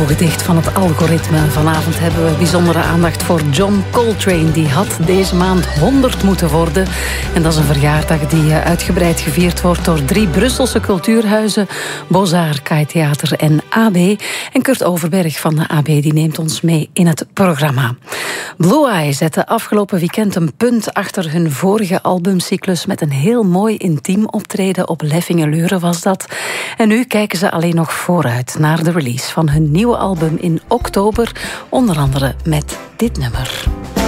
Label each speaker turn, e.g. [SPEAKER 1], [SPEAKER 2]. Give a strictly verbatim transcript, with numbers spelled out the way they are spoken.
[SPEAKER 1] gedicht van het algoritme. Vanavond hebben we bijzondere aandacht voor John Coltrane. Die had deze maand honderd moeten worden. En dat is een verjaardag die uitgebreid gevierd wordt door drie Brusselse cultuurhuizen. Beaux-Arts, K I Theater en A B. En Kurt Overberg van de A B die neemt ons mee in het programma. Blue Eye zette afgelopen weekend een punt achter hun vorige albumcyclus met een heel mooi intiem optreden op Leffingeleuren was dat. En nu kijken ze alleen nog vooruit naar de release van hun nieuwe album in oktober, onder andere met dit nummer.